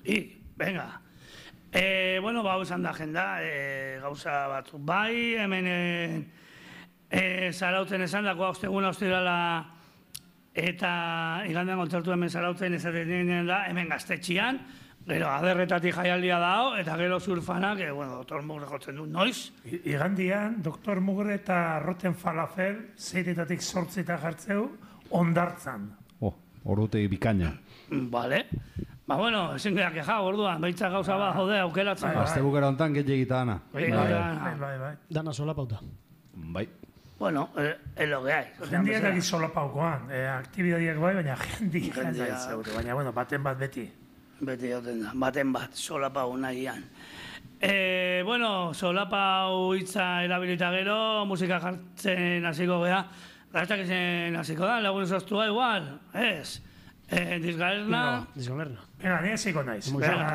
Venga. Bueno, izan da agenda, gauza batzuk bai, hemen Zarautzen esan dagoa osteguna ostirala eta igandean kontzertu hemen Zarautzen esaten da, hemen Gaztetxian, gero aderretatik jaialdia dao, eta gero surfanak, Dr. Mugre jotzen du, noiz? Igandian, Dr. Mugre eta Rotten Falafel, 6-etatik 8 jartzeu, ondartzan. Ordutek bikaina. Bale. Ezin gehiak eja, orduan, behitzak gauza bat, jode, aukeratzen. Azte bukera honetan, getxe egitana. Bai. Dana sola pauta. Bai. Es lo que hay. Jendiak agi solapaukoan, aktibidadiak bai, baina jendiak zaure, baina, baten bat beti. Beti jauten da, baten bat, solapau nahian. Solapau hitza erabilita gero, musika jartzen hasiko geha. Gastak izan hasiko da, lagun esoztua igual, ez? Disgalerna. Venga, ni hasiko naiz.